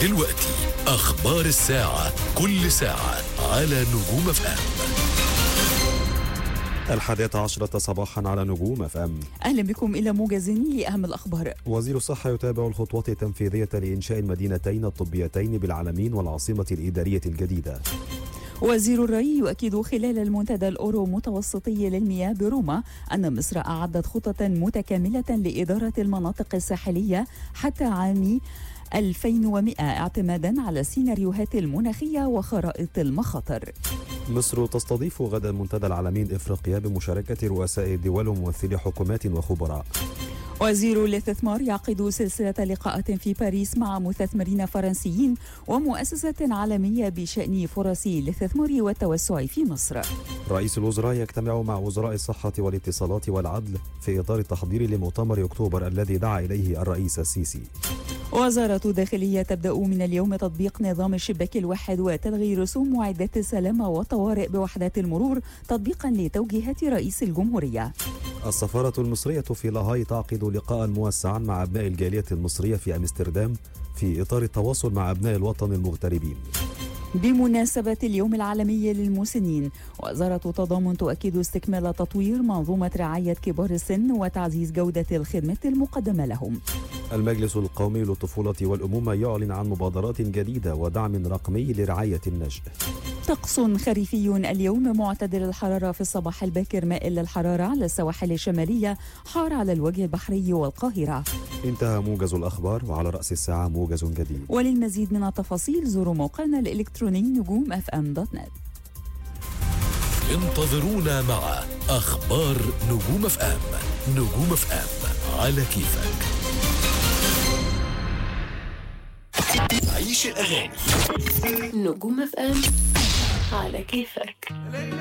دلوقتي أخبار الساعة، كل ساعة على نجوم FM. 11 صباحا على نجوم FM. أهلا بكم إلى موجز لأهم الأخبار. وزير الصحة يتابع الخطوات التنفيذية لإنشاء المدينتين الطبيتين بالعلمين والعاصمة الإدارية الجديدة. وزير الري يؤكد خلال المنتدى الأورو متوسطي للمياه بروما أن مصر أعدت خطة متكاملة لإدارة المناطق الساحلية حتى عام 2100 اعتمادا على السيناريوهات المناخية وخرائط المخاطر. مصر تستضيف غدا منتدى العالمين إفريقيا بمشاركة رؤساء الدول وممثلي حكومات وخبراء. وزير الاستثمار يعقد سلسلة لقاءات في باريس مع مستثمرين فرنسيين ومؤسسة عالمية بشأن فرص الاستثمار والتوسع في مصر. رئيس الوزراء يجتمع مع وزراء الصحة والاتصالات والعدل في إطار التحضير لمؤتمر أكتوبر الذي دعا إليه الرئيس السيسي. وزارة الداخلية تبدأ من اليوم تطبيق نظام الشباك الواحد وتلغي رسوم معدات السلامة والطوارئ بوحدات المرور تطبيقا لتوجيهات رئيس الجمهورية. السفارة المصرية في لاهاي تعقد لقاء موسعا مع أبناء الجالية المصرية في أمستردام في إطار التواصل مع أبناء الوطن المغتربين. بمناسبة اليوم العالمي للمسنين، وزارة التضامن تؤكد استكمال تطوير منظومة رعاية كبار السن وتعزيز جودة الخدمة المقدمة لهم. المجلس القومي للطفولة والأمومة يعلن عن مبادرات جديدة ودعم رقمي لرعاية النشء. طقس خريفي اليوم معتدل الحرارة في الصباح الباكر، مائل للحرارة على السواحل الشمالية، حار على الوجه البحري والقاهرة. انتهى موجز الأخبار، وعلى رأس الساعة موجز جديد. وللمزيد من التفاصيل زوروا موقعنا الإلكتروني نجوم.fm.net. انتظرونا مع أخبار نجوم FM. نجوم FM على كيفك. عيش الأغاني. نجوم FM على كيفك.